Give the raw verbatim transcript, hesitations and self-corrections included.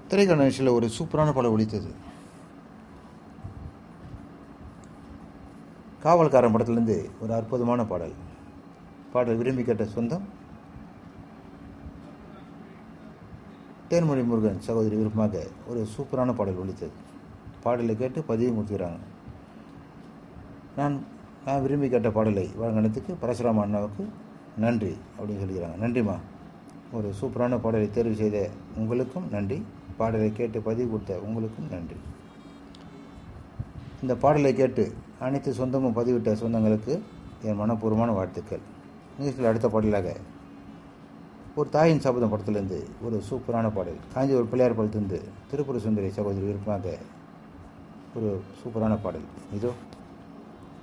திரைக்கான நிகழ்ச்சியில் ஒரு சூப்பரான பாடல் ஒலித்தது. காவல்காரன் படத்திலிருந்து ஒரு அற்புதமான பாடல். பாடல் விரும்பி கேட்ட சொந்தம் தேன்மொழி முருகன் சகோதரி விருப்பமாக ஒரு சூப்பரான பாடல் ஒலித்தது. பாடலை கேட்டு பதிவு முடிச்சுக்கிறாங்க. நான் நான் விரும்பி கேட்ட பாடலை வழங்கினதுக்கு பரசுராம அண்ணாவுக்கு நன்றி அப்படின்னு சொல்லிக்கிறாங்க. நன்றிம்மா. ஒரு சூப்பரான பாடலை தேர்வு செய்த உங்களுக்கும் நன்றி. பாடலை கேட்டு பதிவு கொடுத்த உங்களுக்கும் நன்றி. இந்த பாடலை கேட்டு அனைத்து சொந்தமும் பதிவிட்ட சொந்தங்களுக்கு என் மனப்பூர்வமான வாழ்த்துக்கள். நிகழ்ச்சியில் அடுத்த பாடலாக ஒரு தாயின் சபதம் படத்திலிருந்து ஒரு சூப்பரான பாடல். காஞ்சிபுரம் பிள்ளையார் படத்திலிருந்து திருப்புர சுந்தரி சகோதரி விருப்பமாக ஒரு சூப்பரான பாடல் இதோ.